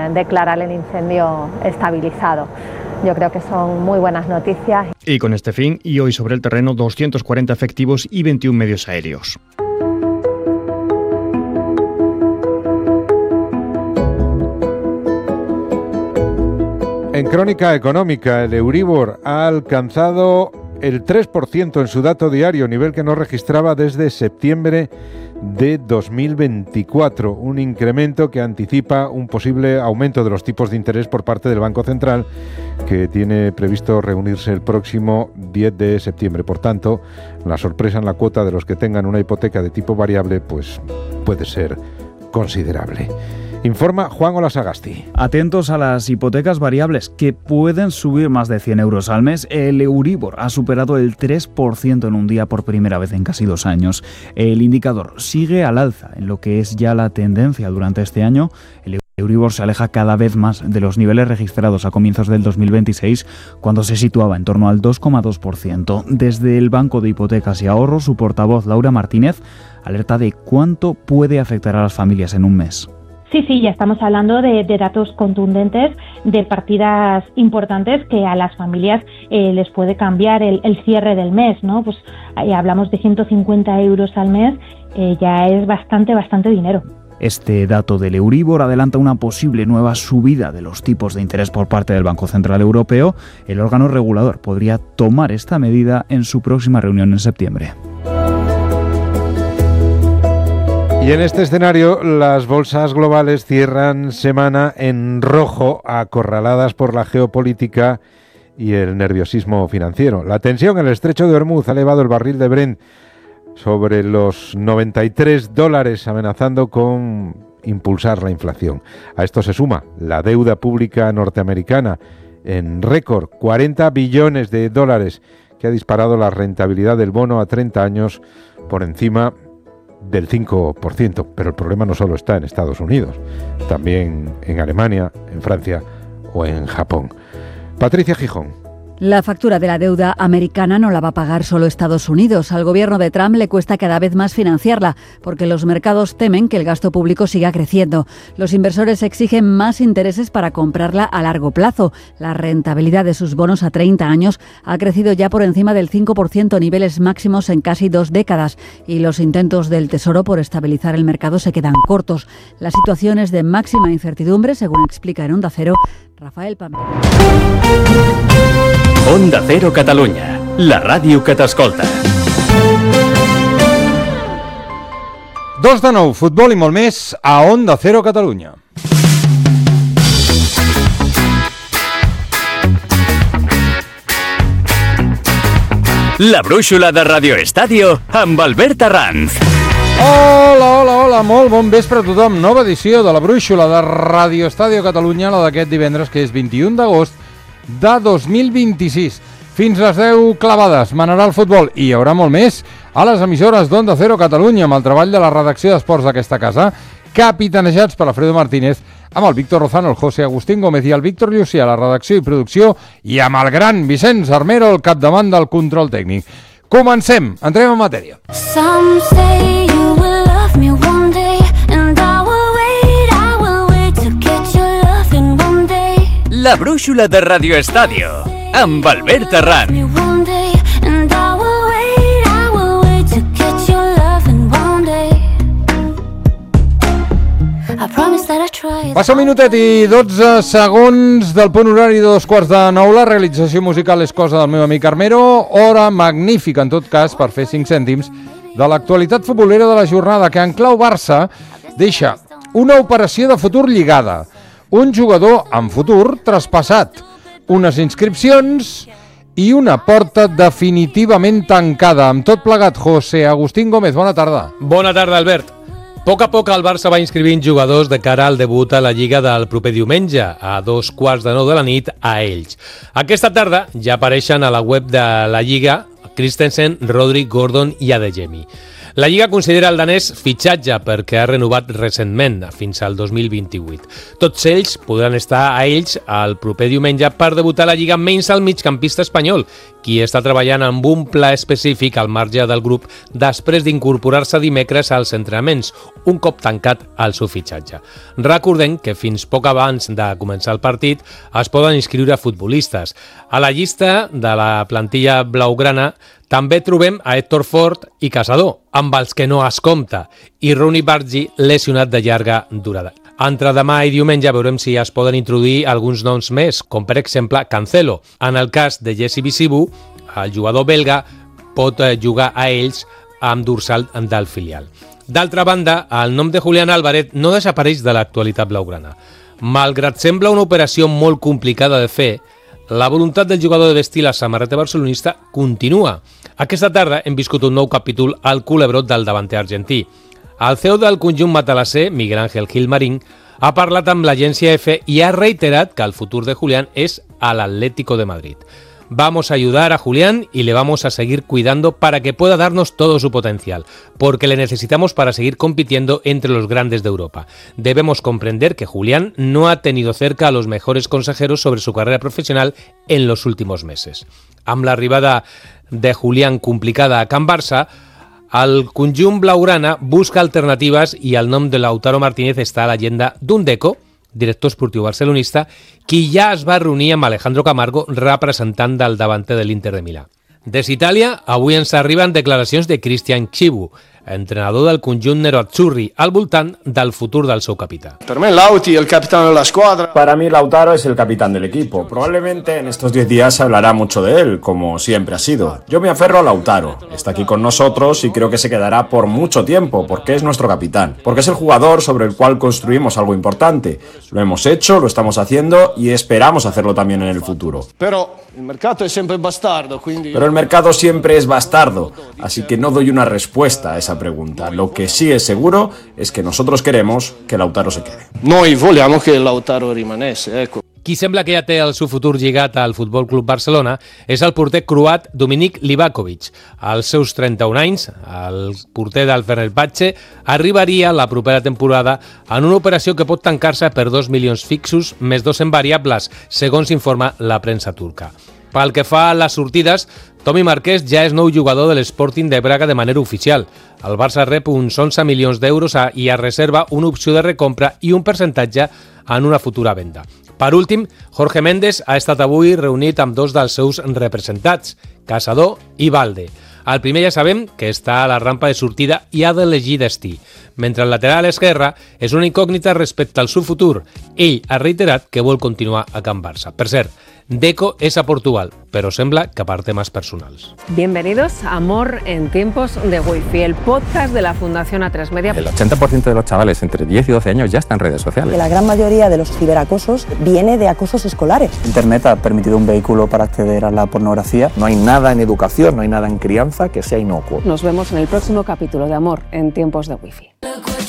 declarar el incendio estabilizado. Yo creo que son muy buenas noticias. Y con este fin, y hoy sobre el terreno, 240 efectivos y 21 medios aéreos. En Crónica Económica, el Euribor ha alcanzado el 3% en su dato diario, nivel que no registraba desde septiembre de 2024, un incremento que anticipa un posible aumento de los tipos de interés por parte del Banco Central, que tiene previsto reunirse el próximo 10 de septiembre. Por tanto, la sorpresa en la cuota de los que tengan una hipoteca de tipo variable pues puede ser considerable. Informa Juan Olasagasti. Atentos a las hipotecas variables, que pueden subir más de 100 euros al mes. El Euribor ha superado el 3% en un día por primera vez en casi 2 años. El indicador sigue al alza en lo que es ya la tendencia durante este año. El Euribor se aleja cada vez más de los niveles registrados a comienzos del 2026, cuando se situaba en torno al 2,2%. Desde el Banco de Hipotecas y Ahorros, su portavoz Laura Martínez alerta de cuánto puede afectar a las familias en un mes. Sí, ya estamos hablando de datos contundentes, de partidas importantes que a las familias les puede cambiar el cierre del mes, ¿no? Pues hablamos de 150 euros al mes, ya es bastante dinero. Este dato del Euribor adelanta una posible nueva subida de los tipos de interés por parte del Banco Central Europeo. El órgano regulador podría tomar esta medida en su próxima reunión en septiembre. Y en este escenario, las bolsas globales cierran semana en rojo, acorraladas por la geopolítica y el nerviosismo financiero. La tensión en el estrecho de Hormuz ha elevado el barril de Brent sobre los $93, amenazando con impulsar la inflación. A esto se suma la deuda pública norteamericana en récord, $40 billones, que ha disparado la rentabilidad del bono a 30 años por encima del 5%, pero el problema no solo está en Estados Unidos, también en Alemania, en Francia o en Japón. Patricia Gijón. La factura de la deuda americana no la va a pagar solo Estados Unidos. Al gobierno de Trump le cuesta cada vez más financiarla, porque los mercados temen que el gasto público siga creciendo. Los inversores exigen más intereses para comprarla a largo plazo. La rentabilidad de sus bonos a 30 años ha crecido ya por encima del 5%, niveles máximos en casi 2 décadas. Y los intentos del Tesoro por estabilizar el mercado se quedan cortos. La situación es de máxima incertidumbre, según explica en Onda Cero Rafael Pamplona. Onda Cero Catalunya, la ràdio que t'escolta. 2-9, futbol i molt més a Onda Cero Catalunya. La brúixola de Radio Estadio amb Albert Arranz. Hola, molt bon vespre a tothom. Nova edició de la brúixola de Radio Estadio Catalunya, la d'aquest divendres, que és 21 d'agost de 2026. Fins les 10 clavades manarà el futbol i hi haurà molt més a les emissores d'Onda Cero Catalunya, amb el treball de la redacció d'esports d'aquesta casa, capitanejats per Alfredo Martínez, amb el Víctor Rozano, el José Agustín Gómez i el Víctor Llucià, la redacció i producció, i amb el gran Vicenç Armero, al capdavant del control tècnic. Comencem, entrem en matèria. La brúixola de Radio Estadio amb Albert Arranz. Passa un minutet i 12 segons del punt horari de 8:45. La realització musical és cosa del meu amic Armero. Hora magnífica, en tot cas, per fer 5 cèntims de l'actualitat futbolera de la jornada, que en clau Barça deixa una operació de futur lligada, un jugador en futur traspassat, unes inscripcions i una porta definitivament tancada. Amb tot plegat, José Agustín Gómez, bona tarda. Bona tarda, Albert. A poc a poc el Barça va inscrivint jugadors de cara al debut a la Lliga del proper diumenge, a 9:15 de la nit, a Elx. Aquesta tarda ja apareixen a la web de la Lliga Christensen, Rodri, Gordon i Adeyemi. La Lliga considera el danès fitxatge perquè ha renovat recentment fins al 2028. Tots ells podran estar a ells el proper diumenge per debutar a la Lliga, menys el migcampista espanyol, qui està treballant amb un pla específic al marge del grup després d'incorporar-se dimecres als entrenaments, un cop tancat el seu fitxatge. Recordem que fins poc abans de començar el partit es poden inscriure futbolistes. A la llista de la plantilla blaugrana també trobem a Héctor Fort i Caçador, amb els que no es compta, i Rooney Bargi, lesionat de llarga durada. Entre demà i diumenge veurem si es poden introduir alguns noms més, com per exemple Cancelo. En el cas de Jesse Visibu, el jugador belga pot jugar a ells amb dorsal del filial. D'altra banda, el nom de Julián Álvarez no desapareix de l'actualitat blaugrana. Malgrat sembla una operació molt complicada de fer, la voluntat del jugador de vestir la samarreta barcelonista continua. Aquesta tarda hem viscut un nou capítol al culebrot del davanter argentí. El CEO del conjunt matalasser, Miguel Ángel Gilmarín, ha parlat amb l'agència EFE i ha reiterat que el futur de Julián és a l'Atlético de Madrid. Vamos a ayudar a Julián y le vamos a seguir cuidando para que pueda darnos todo su potencial, porque le necesitamos para seguir compitiendo entre los grandes de Europa. Debemos comprender que Julián no ha tenido cerca a los mejores consejeros sobre su carrera profesional en los últimos meses. Amb l'arribada de Julián complicada a Can Barça, el conjunt blaugrana busca alternatives i el nom de Lautaro Martínez està a l'agenda d'un Deco, director esportiu barcelonista, qui ja es va reunir amb Alejandro Camargo, representant del davanter de l'Inter de Milà. Des Itàlia, avui ens arriben declaracions de Cristian Chivu, entrenador del conjunt nero-azzurri, al voltant del futur del seu capità. Per me Lauti, el capitán de la escuadra. Para mí Lautaro es el capitán del equipo. Probablemente en estos 10 días se hablará mucho de él, como siempre ha sido. Yo me aferro a Lautaro. Está aquí con nosotros y creo que se quedará por mucho tiempo, porque es nuestro capitán. Porque es el jugador sobre el cual construimos algo importante. Lo hemos hecho, lo estamos haciendo y esperamos hacerlo también en el futuro. Pero el mercado es siempre bastardo, Pero el mercado siempre es bastardo, así que no doy una respuesta a esa pregunta. Lo que sí es seguro es que nosotros queremos que Lautaro se quede. Noi vogliamo che Lautaro rimanesse, ecco. Qui sembla que ja té el seu futur lligat al Futbol Club Barcelona és el porter croat Dominik Livakovic. Als seus 31 anys, el porter del Fenerbahçe arribaria la propera temporada en una operació que pot tancar-se per 2 milions fixos més 2 en variables, segons informa la premsa turca. Pel que fa a les sortides, Tomi Marquès ja és nou jugador de l'Sporting de Braga de manera oficial. El Barça rep uns 11 milions d'euros i es reserva una opció de recompra i un percentatge en una futura venda. Per últim, Jorge Méndez ha estat avui reunit amb dos dels seus representats, Caçador i Valde. El primer ja sabem que està a la rampa de sortida i ha d'elegir destí, mentre el lateral esquerre és una incògnita respecte al seu futur. Ell ha reiterat que vol continuar a Can Barça. Per cert, Deco es a Portugal, pero sembla que per temas personals. Bienvenidos a Amor en tiempos de Wi-Fi, el podcast de la Fundación A3 Media. El 80% de los chavales entre 10 y 12 años ya está en redes sociales. La gran mayoría de los ciberacosos viene de acosos escolares. Internet ha permitido un vehículo para acceder a la pornografía. No hay nada en educación, no hay nada en crianza que sea inocuo. Nos vemos en el próximo capítulo de Amor en tiempos de Wi-Fi.